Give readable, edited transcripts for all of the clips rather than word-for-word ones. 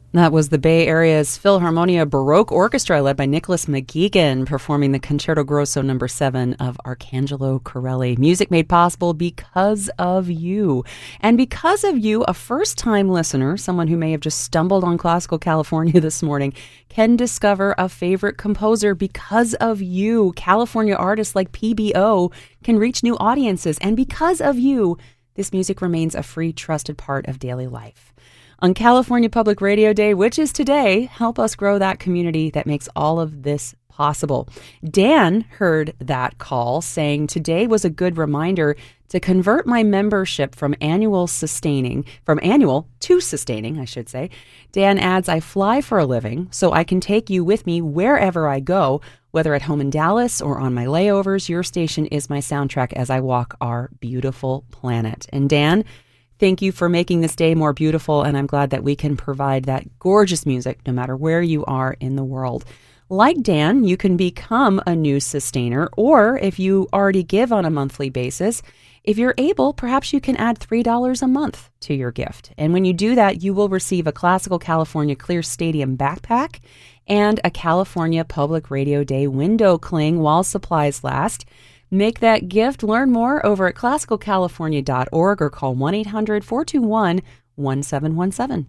That was the Bay Area's Philharmonia Baroque Orchestra led by Nicholas McGeegan performing the Concerto Grosso No. 7 of Arcangelo Corelli. Music made possible because of you. And because of you, a first-time listener, someone who may have just stumbled on Classical California this morning, can discover a favorite composer because of you. California artists like PBO can reach new audiences. And because of you, this music remains a free, trusted part of daily life. On California Public Radio Day, which is today, help us grow that community that makes all of this possible. Dan heard that call saying today was a good reminder to convert my membership from annual to sustaining, I should say. Dan adds, I fly for a living, so I can take you with me wherever I go, whether at home in Dallas or on my layovers. Your station is my soundtrack as I walk our beautiful planet. And Dan, thank you for making this day more beautiful, and I'm glad that we can provide that gorgeous music no matter where you are in the world. Like Dan, you can become a new sustainer, or if you already give on a monthly basis, if you're able, perhaps you can add $3 a month to your gift. And when you do that, you will receive a Classical California Clear Stadium backpack and a California Public Radio Day window cling while supplies last. Make that gift. Learn more over at classicalcalifornia.org or call 1-800-421-1717.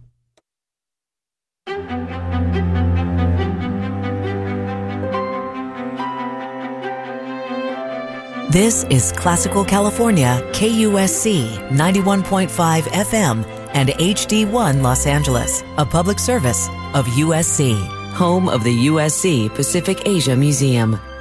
This is Classical California, KUSC 91.5 FM and HD1 Los Angeles, a public service of USC, home of the USC Pacific Asia Museum.